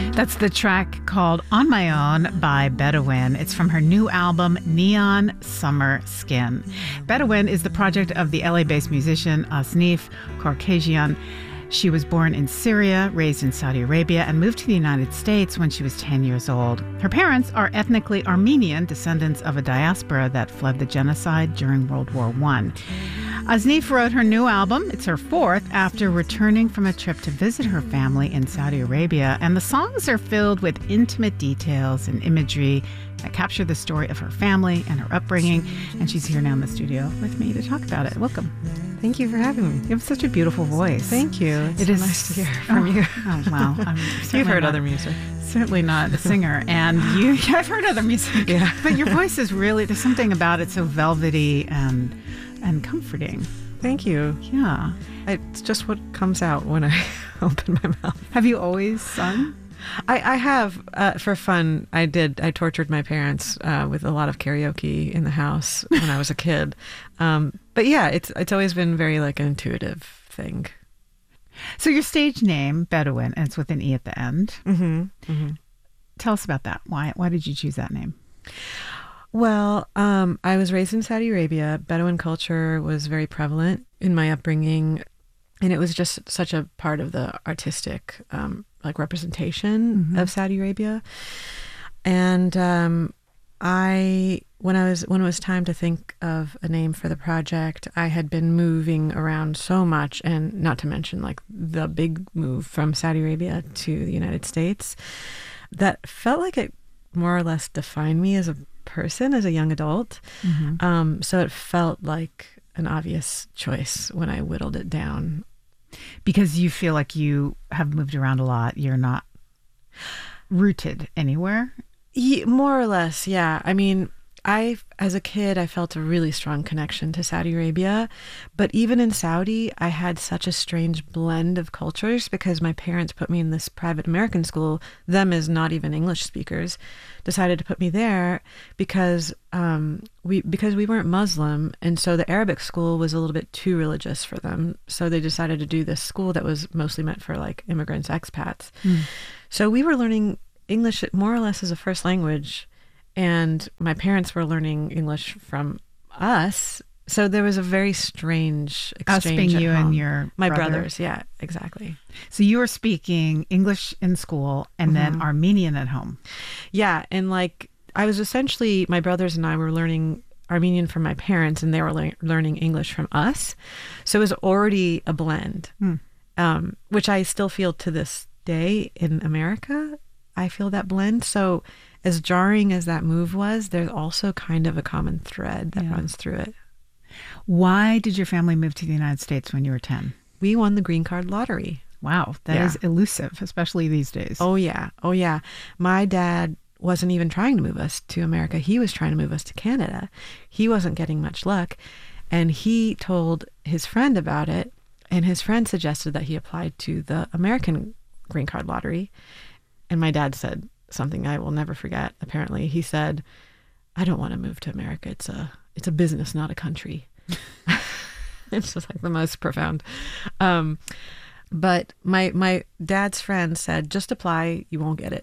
That's the track called On My Own by Bedouin. It's from her new album, Neon Summer Skin. Bedouin is the project of the LA-based musician Asnif Korkazhian. She was born in Syria, raised in Saudi Arabia, and moved to the United States when she was 10 years old. Her parents are ethnically Armenian, descendants of a diaspora that fled the genocide during World War I. Asnif wrote her new album, it's her fourth, after returning from a trip to visit her family in Saudi Arabia, and the songs are filled with intimate details and imagery that capture the story of her family and her upbringing, and she's here now in the studio with me to talk about it. Welcome. Thank you for having me. You have such a beautiful voice. Thank you. It is nice to hear from you. Oh, wow. You've heard other music. Certainly not a singer. And I've heard other music. Yeah. But your voice is really, there's something about it so velvety and comforting. Thank you. Yeah. It's just what comes out when I open my mouth. Have you always sung? I have, for fun. I tortured my parents with a lot of karaoke in the house when I was a kid. But yeah, it's always been very like an intuitive thing. So your stage name, Bedouin, and it's with an E at the end. Mm-hmm. Mm-hmm. Tell us about that. Why did you choose that name? Well, I was raised in Saudi Arabia. Bedouin culture was very prevalent in my upbringing, and it was just such a part of the artistic representation of Saudi Arabia. And when it was time to think of a name for the project, I had been moving around so much, and not to mention like the big move from Saudi Arabia to the United States, that felt like it more or less defined me as a person, as a young adult. So it felt like an obvious choice when I whittled it down. Because you feel like you have moved around a lot. You're not rooted anywhere? More or less, yeah. I mean, as a kid, I felt a really strong connection to Saudi Arabia. But even in Saudi, I had such a strange blend of cultures because my parents put me in this private American school. Them as not even English speakers decided to put me there because we weren't Muslim. And so the Arabic school was a little bit too religious for them. So they decided to do this school that was mostly meant for like immigrants, expats. So we were learning English more or less as a first language. And my parents were learning English from us. So there was a very strange exchange. Us being you home. And your My brother. brothers, yeah, exactly. So you were speaking English in school and then Armenian at home. Yeah, and like I was essentially, my brothers and I were learning Armenian from my parents, and they were learning English from us. So it was already a blend, which I still feel to this day in America. I feel that blend. So as jarring as that move was, there's also kind of a common thread that runs through it. Why did your family move to the United States when you were 10? We won the green card lottery. Wow, that is elusive, especially these days. Oh, yeah. My dad wasn't even trying to move us to America. He was trying to move us to Canada. He wasn't getting much luck. And he told his friend about it, and his friend suggested that he applied to the American green card lottery. And my dad said something I will never forget, apparently. He said, "I don't want to move to America. It's a business, not a country." It's just like the most profound. But my dad's friend said, "Just apply, you won't get it."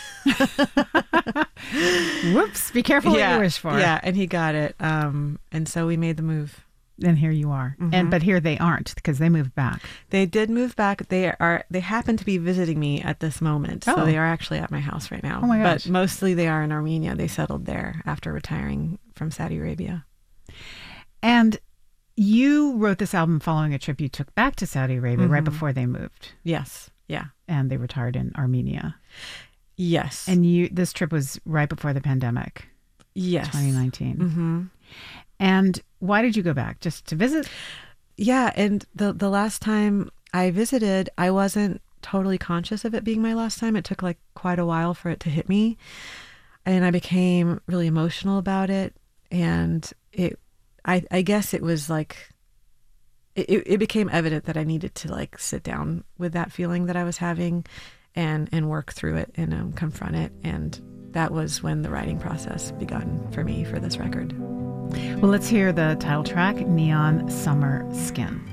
Whoops, be careful what you wish for. Yeah, and he got it. And so we made the move. And here you are. But here they aren't, because they moved back. They did move back. They happen to be visiting me at this moment. So they are actually at my house right now. Oh my gosh. But mostly they are in Armenia. They settled there after retiring from Saudi Arabia. And you wrote this album following a trip you took back to Saudi Arabia right before they moved. Yes. Yeah. And they retired in Armenia. Yes. And this trip was right before the pandemic. Yes. 2019. And why did you go back? Just to visit? Yeah. And the last time I visited, I wasn't totally conscious of it being my last time. It took like quite a while for it to hit me. And I became really emotional about it. And I guess it was like, it became evident that I needed to like sit down with that feeling that I was having and work through it and confront it. And that was when the writing process begun for me for this record. Well, let's hear the title track, Neon Summer Skin.